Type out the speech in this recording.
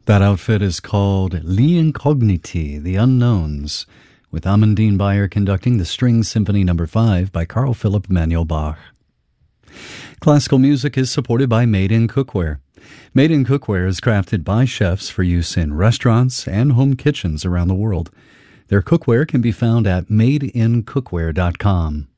That outfit is called Li Incogniti, The Unknowns, with Amandine Bayer conducting the String Symphony No. 5 by Carl Philipp Emanuel Bach. Classical music is supported by Made in Cookware. Made in Cookware is crafted by chefs for use in restaurants and home kitchens around the world. Their cookware can be found at madeincookware.com.